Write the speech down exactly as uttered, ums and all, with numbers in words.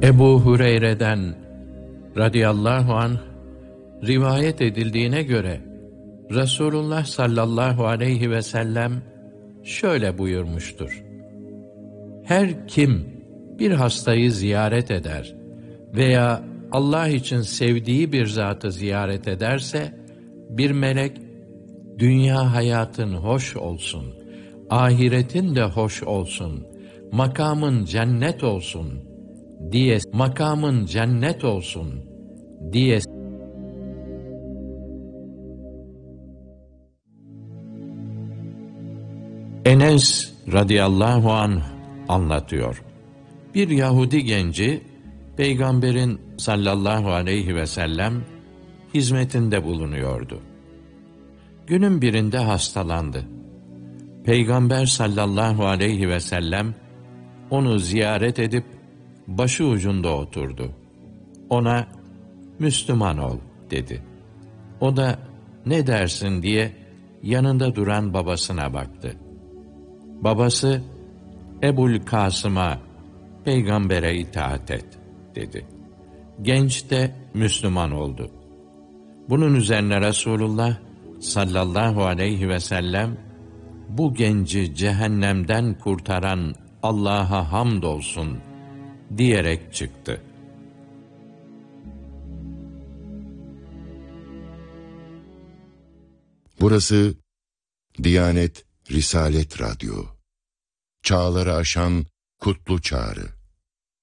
Ebu Hureyre'den radıyallahu anh rivayet edildiğine göre Resulullah sallallahu aleyhi ve sellem şöyle buyurmuştur: Her kim bir hastayı ziyaret eder veya Allah için sevdiği bir zatı ziyaret ederse, bir melek, dünya hayatın hoş olsun, ahiretin de hoş olsun, makamın cennet olsun diye, makamın cennet olsun diye Enes radıyallahu anh anlatıyor. Bir Yahudi genci, Peygamberin sallallahu aleyhi ve sellem hizmetinde bulunuyordu. Günün birinde hastalandı. Peygamber sallallahu aleyhi ve sellem onu ziyaret edip başı ucunda oturdu. Ona Müslüman ol dedi. O da ne dersin diye yanında duran babasına baktı. Babası, Ebul Kasım'a, Peygamber'e itaat et dedi. Genç de Müslüman oldu. Bunun üzerine Resulullah sallallahu aleyhi ve sellem, bu genci cehennemden kurtaran Allah'a hamdolsun diyerek çıktı. Burası Diyanet Risalet Radyo. Çağları aşan kutlu çağrı.